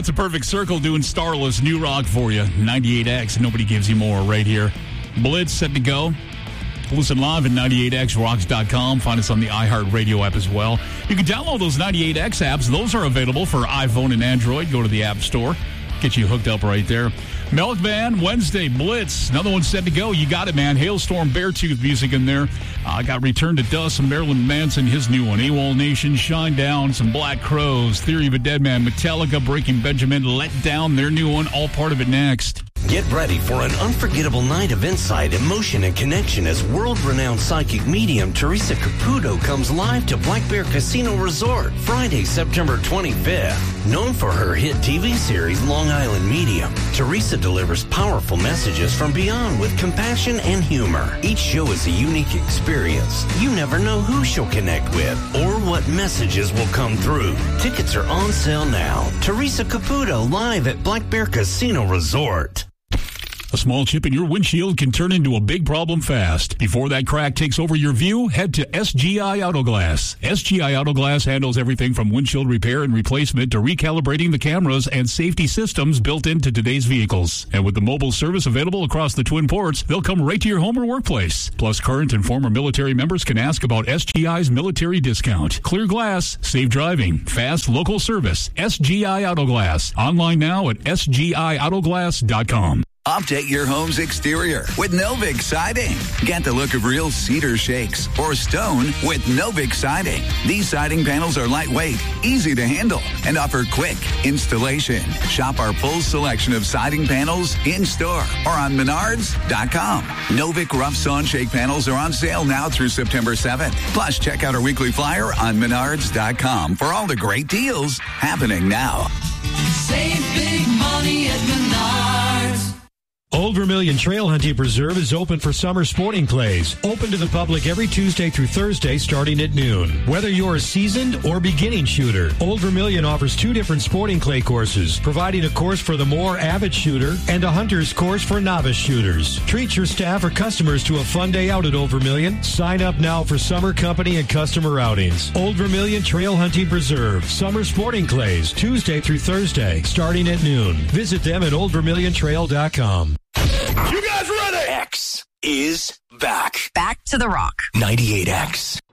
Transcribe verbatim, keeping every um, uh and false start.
That's a perfect circle doing Starless New Rock for you. ninety-eight X, nobody gives you more right here. Blitz set to go. Listen live at ninety-eight x rocks dot com. Find us on the iHeartRadio app as well. You can download those ninety-eight X apps. Those are available for iPhone and Android. Go to the App Store. Get you hooked up right there. Milkman, Wednesday, Blitz. Another one set to go. You got it, man. Hailstorm, Beartooth music in there. I uh, got Return to Dust, some Marilyn Manson, his new one. AWOL Nation, Shine Down, some Black Crowes, Theory of a Dead Man, Metallica, Breaking Benjamin, Let Down, their new one. All part of it next. Get ready for an unforgettable night of insight, emotion, and connection as world-renowned psychic medium Teresa Caputo comes live to Black Bear Casino Resort Friday, September twenty-fifth. Known for her hit T V series Long Island Medium, Teresa delivers powerful messages from beyond with compassion and humor. Each show is a unique experience. You never know who she'll connect with or what messages will come through. Tickets are on sale now. Teresa Caputo live at Black Bear Casino Resort. A small chip in your windshield can turn into a big problem fast. Before that crack takes over your view, head to S G I Auto Glass. S G I Auto Glass handles everything from windshield repair and replacement to recalibrating the cameras and safety systems built into today's vehicles. And with the mobile service available across the Twin Ports, they'll come right to your home or workplace. Plus, current and former military members can ask about S G I's military discount. Clear glass, safe driving, fast local service. S G I Auto Glass. Online now at S G I auto glass dot com. Update your home's exterior with Novik Siding. Get the look of real cedar shakes or stone with Novik Siding. These siding panels are lightweight, easy to handle, and offer quick installation. Shop our full selection of siding panels in-store or on menards dot com. Novik Rough Sawn Shake panels are on sale now through September seventh. Plus, check out our weekly flyer on menards dot com for all the great deals happening now. Save big money at Menards. Old Vermilion Trail Hunting Preserve is open for summer sporting clays. Open to the public every Tuesday through Thursday starting at noon. Whether you're a seasoned or beginning shooter, Old Vermilion offers two different sporting clay courses, providing a course for the more avid shooter and a hunter's course for novice shooters. Treat your staff or customers to a fun day out at Old Vermilion. Sign up now for summer company and customer outings. Old Vermilion Trail Hunting Preserve. Summer sporting clays, Tuesday through Thursday, starting at noon. Visit them at old vermilion trail dot com. You guys ready? X is back. Back to the rock. ninety-eight X.